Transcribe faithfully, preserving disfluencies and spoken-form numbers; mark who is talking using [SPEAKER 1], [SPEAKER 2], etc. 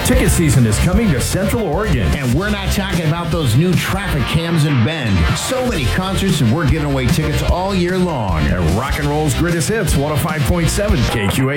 [SPEAKER 1] Ticket season is coming to Central Oregon.
[SPEAKER 2] And we're not talking about those new traffic cams in Bend. So many concerts, and we're giving away tickets all year long.
[SPEAKER 1] At Rock and Roll's Greatest Hits, one oh five point seven K Q A